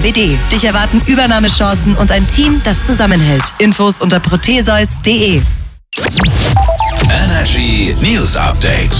MWD. Dich erwarten Übernahmechancen und ein Team, das zusammenhält. Infos unter proteseus.de. Energy News Update.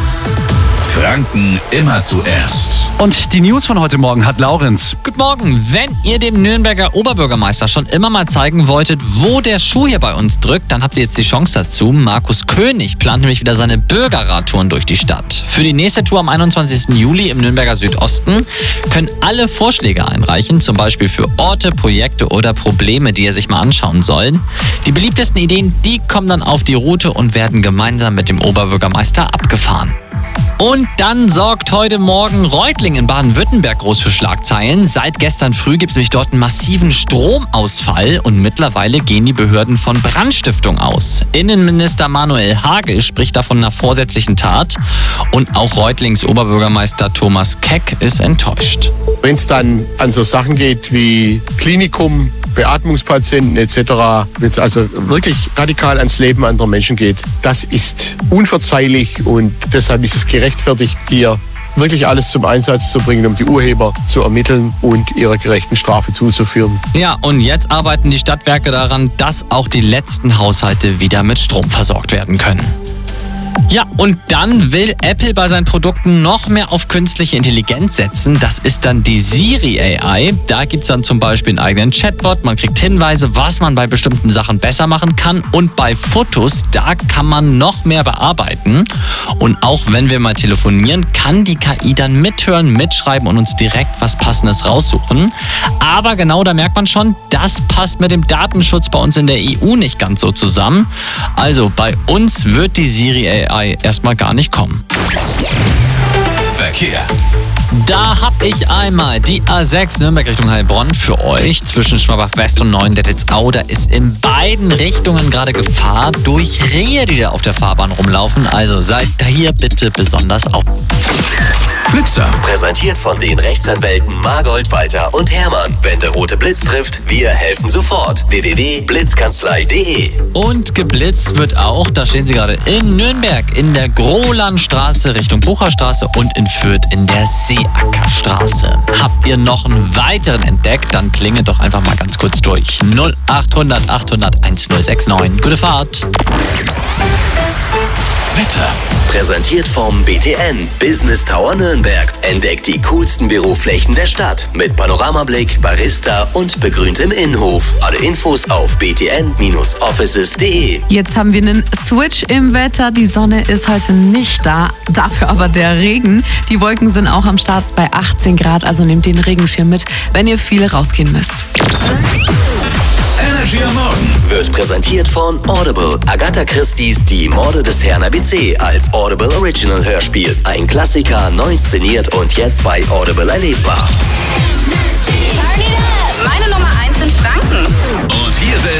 Franken immer zuerst. Und die News von heute Morgen hat Laurenz. Guten Morgen. Wenn ihr dem Nürnberger Oberbürgermeister schon immer mal zeigen wolltet, wo der Schuh hier bei uns drückt, dann habt ihr jetzt die Chance dazu. Markus König plant nämlich wieder seine Bürgerradtouren durch die Stadt. Für die nächste Tour am 21. Juli im Nürnberger Südosten können alle Vorschläge einreichen, zum Beispiel für Orte, Projekte oder Probleme, die er sich mal anschauen soll. Die beliebtesten Ideen, die kommen dann auf die Route und werden gemeinsam mit dem Oberbürgermeister abgefahren. Und dann sorgt heute Morgen Reutling in Baden-Württemberg groß für Schlagzeilen. Seit gestern früh gibt es nämlich dort einen massiven Stromausfall und mittlerweile gehen die Behörden von Brandstiftung aus. Innenminister Manuel Hagel spricht da von einer vorsätzlichen Tat und auch Reutlings Oberbürgermeister Thomas Keck ist enttäuscht. Wenn es dann an so Sachen geht wie Klinikum, Beatmungspatienten etc., wenn es also wirklich radikal ans Leben anderer Menschen geht, das ist unverzeihlich und deshalb ist es gerechtfertigt, hier wirklich alles zum Einsatz zu bringen, um die Urheber zu ermitteln und ihrer gerechten Strafe zuzuführen. Ja, und jetzt arbeiten die Stadtwerke daran, dass auch die letzten Haushalte wieder mit Strom versorgt werden können. Ja, und dann will Apple bei seinen Produkten noch mehr auf künstliche Intelligenz setzen. Das ist dann die Siri AI. Da gibt es dann zum Beispiel einen eigenen Chatbot. Man kriegt Hinweise, was man bei bestimmten Sachen besser machen kann. Und bei Fotos, da kann man noch mehr bearbeiten. Und auch wenn wir mal telefonieren, kann die KI dann mithören, mitschreiben und uns direkt was Passendes raussuchen. Aber genau da merkt man schon, das passt mit dem Datenschutz bei uns in der EU nicht ganz so zusammen. Also bei uns wird die Siri AI erstmal gar nicht kommen. Verkehr. Da hab ich einmal die A6 Nürnberg Richtung Heilbronn für euch. Zwischen Schmabach West und Neuendettelsau. Da ist in beiden Richtungen gerade Gefahr durch Rehe, die da auf der Fahrbahn rumlaufen. Also seid da hier bitte besonders auf. Blitzer. Präsentiert von den Rechtsanwälten Margold, Walter und Hermann. Wenn der rote Blitz trifft, wir helfen sofort. www.blitzkanzlei.de. Und geblitzt wird auch, da stehen sie gerade, in Nürnberg in der Grolandstraße Richtung Bucherstraße und in Fürth in der Seeackerstraße. Habt ihr noch einen weiteren entdeckt, dann klingelt doch einfach mal ganz kurz durch. 0800 800 1069. Gute Fahrt. Wetter. Präsentiert vom BTN Business Tower Nürnberg. Entdeckt die coolsten Büroflächen der Stadt mit Panoramablick, Barista und begrüntem Innenhof. Alle Infos auf btn-offices.de. Jetzt haben wir einen Switch im Wetter. Die Sonne ist heute nicht da, dafür aber der Regen. Die Wolken sind auch am Start bei 18 Grad, also nehmt den Regenschirm mit, wenn ihr viel rausgehen müsst. Energy am Morgen Wird präsentiert von Audible. Agatha Christie's Die Morde des Herrn ABC als Audible Original Hörspiel. Ein Klassiker, neu inszeniert und jetzt bei Audible erlebbar.